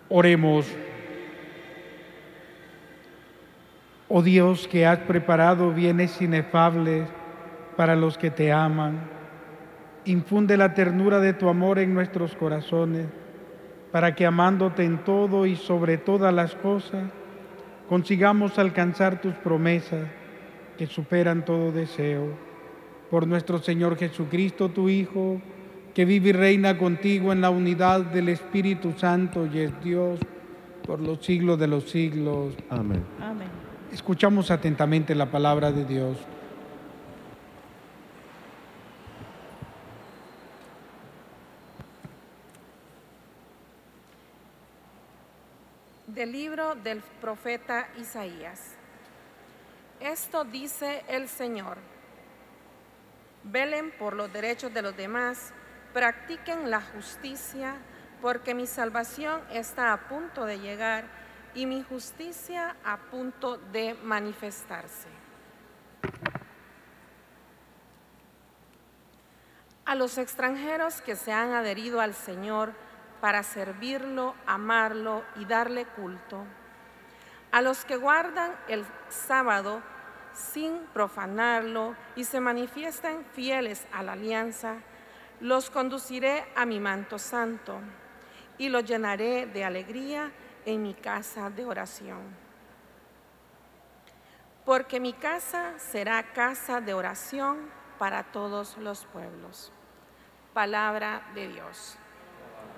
Oremos. Oh Dios, que has preparado bienes inefables para los que te aman, infunde la ternura de tu amor en nuestros corazones, para que amándote en todo y sobre todas las cosas, consigamos alcanzar tus promesas que superan todo deseo. Por nuestro Señor Jesucristo, tu Hijo, que vive y reina contigo en la unidad del Espíritu Santo y es Dios por los siglos de los siglos. Amén. Amén. Escuchamos atentamente la palabra de Dios. Del libro del profeta Isaías. Esto dice el Señor: velen por los derechos de los demás, practiquen la justicia, porque mi salvación está a punto de llegar y mi justicia a punto de manifestarse. A los extranjeros que se han adherido al Señor para servirlo, amarlo y darle culto, a los que guardan el sábado sin profanarlo y se manifiestan fieles a la alianza, los conduciré a mi manto santo y los llenaré de alegría en mi casa de oración. Porque mi casa será casa de oración para todos los pueblos. Palabra de Dios.